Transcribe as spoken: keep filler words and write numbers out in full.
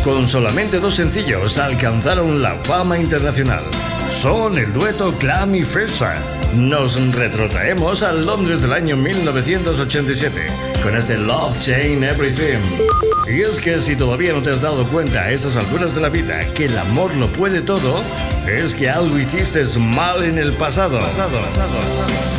Con solamente dos sencillos alcanzaron la fama internacional. Son el dueto Clam y Fersa. Nos retrotraemos a Londres del año mil novecientos ochenta y siete con este Love Chain Everything. Y es que si todavía no te has dado cuenta a esas alturas de la vida que el amor lo puede todo, es que algo hiciste mal en el pasado. pasado, pasado, pasado.